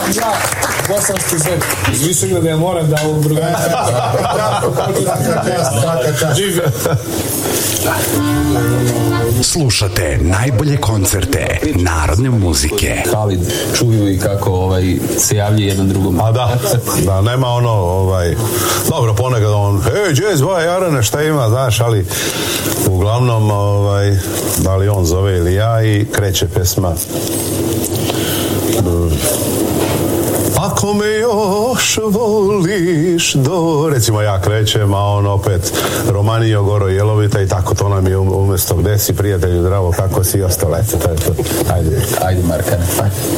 ja bosanski zet. Iz Višegrada ja moram da ovom drugačiju. Živio. Slušate najbolje koncerte narodne muzike. Halid čuju i kako se javlja jedan drugom. A da, nema dobro, ponekad on, jazz, Jarane, šta ima, znaš, ali uglavnom, da li on zove ili ja i kreće pesma. Ako me još voliš recimo ja krećem, a on opet Romanio Goro Jelovita i tako to nam je umjesto gde si prijatelju zdravo, kako si i ostalo. Ajde Markane.